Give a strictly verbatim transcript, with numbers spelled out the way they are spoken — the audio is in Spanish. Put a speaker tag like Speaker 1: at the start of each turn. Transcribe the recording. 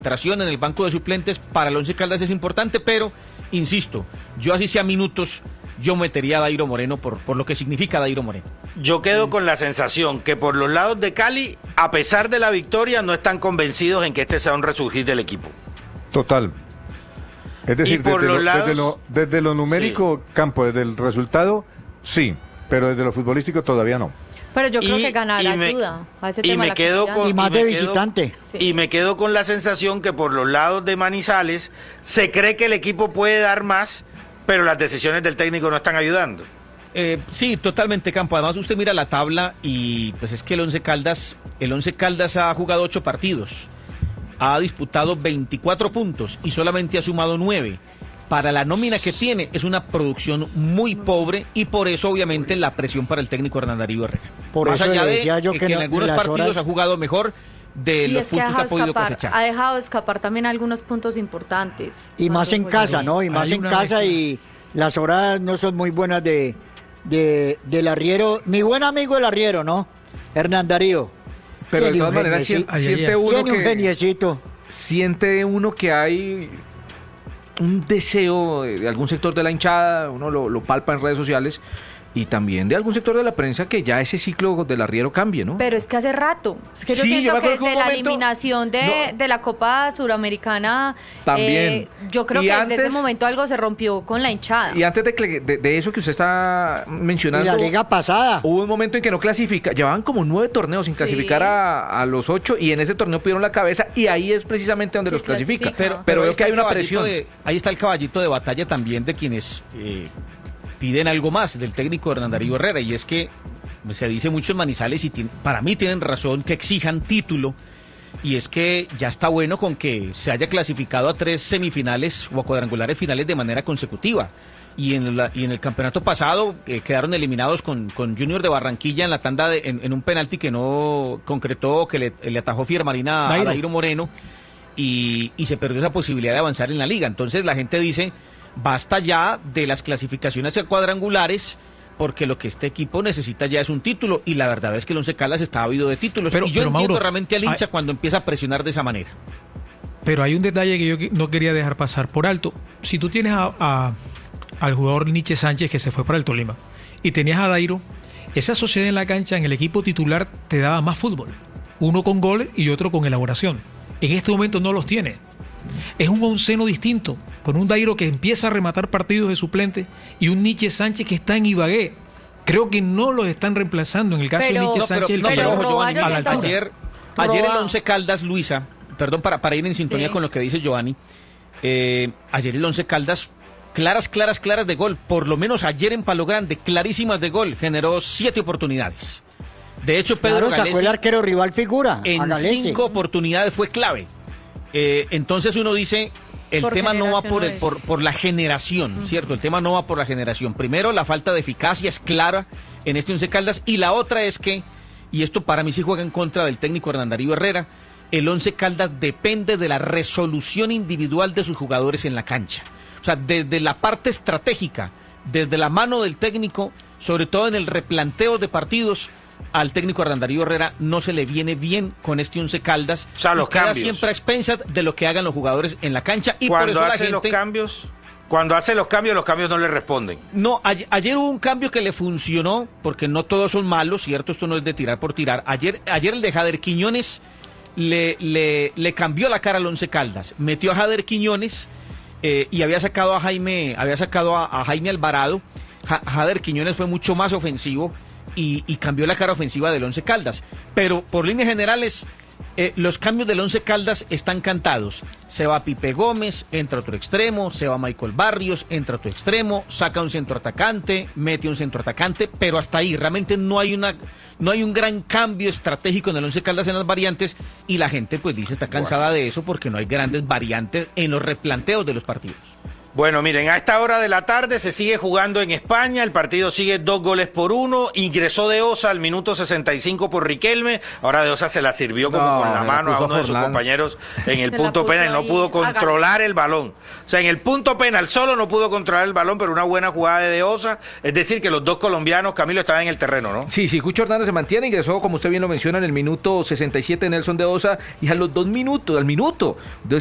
Speaker 1: en el banco de suplentes para el Once Caldas es importante, pero, insisto, yo así sea minutos, yo metería a Dairo Moreno por, por lo que significa Dairo Moreno.
Speaker 2: Yo quedo con la sensación que por los lados de Cali, a pesar de la victoria, no están convencidos en que este sea un resurgir del equipo.
Speaker 3: Total. Es decir, desde,
Speaker 2: los
Speaker 3: lo,
Speaker 2: lados,
Speaker 3: desde, lo, desde lo numérico, sí. Campo, desde el resultado, sí, pero desde lo futbolístico todavía no.
Speaker 4: Pero yo creo
Speaker 2: y,
Speaker 4: que ganar
Speaker 2: y me,
Speaker 4: ayuda a ese
Speaker 2: y
Speaker 4: tema.
Speaker 2: Me quedo con,
Speaker 5: y más
Speaker 2: y me
Speaker 5: de
Speaker 2: quedo,
Speaker 5: visitante.
Speaker 2: Sí. Y me quedo con la sensación que por los lados de Manizales se cree que el equipo puede dar más, pero las decisiones del técnico no están ayudando.
Speaker 1: Eh, sí, totalmente, Campo. Además, usted mira la tabla y pues es que el Once Caldas, el Once Caldas ha jugado ocho partidos, ha disputado veinticuatro puntos y solamente ha sumado nueve. Para la nómina que tiene es una producción muy pobre y por eso obviamente la presión para el técnico Hernán Darío Herrera.
Speaker 5: Por
Speaker 1: Más
Speaker 5: eso
Speaker 1: allá
Speaker 5: le
Speaker 1: de
Speaker 5: decía yo
Speaker 1: que,
Speaker 5: que
Speaker 1: que
Speaker 5: no,
Speaker 1: en algunos
Speaker 5: en
Speaker 1: partidos
Speaker 5: horas...
Speaker 1: ha jugado mejor de
Speaker 4: sí,
Speaker 1: los
Speaker 4: es que
Speaker 1: puntos que ha podido
Speaker 4: escapar,
Speaker 1: cosechar.
Speaker 4: Ha dejado escapar también algunos puntos importantes.
Speaker 5: Y más en casa, ¿no? Y más en casa y las horas no son muy buenas de, de del arriero. Mi buen amigo el arriero, ¿no? Hernán Darío.
Speaker 6: Pero de todas maneras siente, siente uno
Speaker 5: Tiene
Speaker 6: que...
Speaker 5: un geniecito.
Speaker 6: Siente uno que hay un deseo de algún sector de la hinchada, uno lo, lo palpa en redes sociales, y también de algún sector de la prensa que ya ese ciclo del arriero cambie, ¿no?
Speaker 4: Pero es que hace rato, es que yo
Speaker 6: sí,
Speaker 4: siento
Speaker 6: yo
Speaker 4: que desde la
Speaker 6: momento,
Speaker 4: eliminación de,
Speaker 6: no,
Speaker 4: de la Copa Suramericana,
Speaker 6: también.
Speaker 4: Eh, yo creo
Speaker 6: y
Speaker 4: que
Speaker 6: antes,
Speaker 4: desde ese momento algo se rompió con la hinchada.
Speaker 6: Y antes de, de, de eso que usted está mencionando,
Speaker 5: y la liga pasada,
Speaker 6: hubo un momento en que no clasifica, llevaban como nueve torneos sin sí. clasificar a, a los ocho, y en ese torneo pidieron la cabeza, y ahí es precisamente donde sí, los clasifica. clasifica.
Speaker 1: Pero, pero, pero veo que hay una presión. De, ahí está el caballito de batalla también de quienes... Eh, piden algo más del técnico Hernán Darío Herrera, y es que se dice mucho en Manizales, y tiene, para mí tienen razón, que exijan título, y es que ya está bueno con que se haya clasificado a tres semifinales o a cuadrangulares finales de manera consecutiva, y en, la, y en el campeonato pasado eh, quedaron eliminados con, con Junior de Barranquilla en la tanda de, en, en un penalti que no concretó, que le, le atajó Fiermarina a Dairo Moreno, y, y se perdió esa posibilidad de avanzar en la liga. Entonces la gente dice... Basta ya de las clasificaciones a cuadrangulares, porque lo que este equipo necesita ya es un título, y la verdad es que el Once Caldas está ávido de títulos, pero, y yo pero, entiendo Mauro, realmente al hincha hay... cuando empieza a presionar de esa manera.
Speaker 7: Pero hay un detalle que yo no quería dejar pasar por alto. Si tú tienes a, a, al jugador Nietzsche Sánchez, que se fue para el Tolima, y tenías a Dairo, esa sociedad en la cancha, en el equipo titular, te daba más fútbol. Uno con goles y otro con elaboración. En este momento no los tiene. Es un onceno distinto, con un Dairo que empieza a rematar partidos de suplente y un Nietzsche Sánchez que está en Ibagué. Creo que no los están reemplazando en el caso pero, de Nietzsche no,
Speaker 1: Sánchez.
Speaker 7: Pero,
Speaker 1: el
Speaker 7: pero,
Speaker 1: pero, Giovanni,
Speaker 7: a la altura.
Speaker 1: ayer, ayer el Once Caldas, Luisa, perdón, para, para ir en sintonía sí. con lo que dice Giovanni, eh, ayer el Once Caldas, claras, claras, claras de gol, por lo menos ayer en Palo Grande, clarísimas de gol, generó siete oportunidades. De hecho, Pedro
Speaker 5: claro, sacó el arquero rival figura.
Speaker 1: En cinco oportunidades fue clave. Eh, entonces uno dice, el por tema no va por, el, por, por la generación, uh-huh. ¿cierto? El tema no va por la generación. Primero, la falta de eficacia es clara en este Once Caldas, y la otra es que, y esto para mí sí juega en contra del técnico Hernán Darío Herrera, el Once Caldas depende de la resolución individual de sus jugadores en la cancha. O sea, desde la parte estratégica, desde la mano del técnico, sobre todo en el replanteo de partidos, al técnico Hernán Darío Herrera no se le viene bien con este Once Caldas.
Speaker 2: O sea, los
Speaker 1: queda
Speaker 2: cambios.
Speaker 1: siempre a expensas de lo que hagan los jugadores en la cancha, y
Speaker 2: cuando
Speaker 1: por eso
Speaker 2: hace
Speaker 1: la gente...
Speaker 2: los cambios, cuando hace los cambios, los cambios no le responden.
Speaker 1: No, ayer, ayer hubo un cambio que le funcionó, porque no todos son malos, ¿cierto? Esto no es de tirar por tirar. Ayer, ayer el de Jader Quiñones le, le, le cambió la cara al Once Caldas. Metió a Jader Quiñones eh, y había sacado a Jaime, había sacado a, a Jaime Alvarado. Ja, Jader Quiñones fue mucho más ofensivo. Y, y cambió la cara ofensiva del Once Caldas, pero por líneas generales eh, los cambios del Once Caldas están cantados. Se va Pipe Gómez, entra otro extremo, se va Michael Barrios, entra otro extremo, saca un centroatacante, mete un centroatacante, pero hasta ahí realmente no hay una no hay un gran cambio estratégico en el Once Caldas en las variantes, y la gente pues dice está cansada bueno. de eso, porque no hay grandes variantes en los replanteos de los partidos.
Speaker 2: Bueno, miren, a esta hora de la tarde se sigue jugando en España, el partido sigue dos goles por uno, ingresó De Osa al minuto sesenta y cinco por Riquelme, ahora De Osa se la sirvió como
Speaker 6: No,
Speaker 2: con la
Speaker 6: la
Speaker 2: mano a
Speaker 6: puso
Speaker 2: uno de sus
Speaker 6: Forlán.
Speaker 2: compañeros en el
Speaker 4: Se la
Speaker 2: punto
Speaker 4: puso
Speaker 2: penal, no
Speaker 4: ahí,
Speaker 2: pudo
Speaker 4: hágale.
Speaker 2: controlar el balón. O sea, en el punto penal solo no pudo controlar el balón, pero una buena jugada de De Osa, es decir, que los dos colombianos, Camilo, estaban en el terreno, ¿no?
Speaker 6: Sí, sí, Cucho Hernández se mantiene, ingresó, como usted bien lo menciona, en el minuto sesenta y siete Nelson De Osa, y a los dos minutos, al minuto,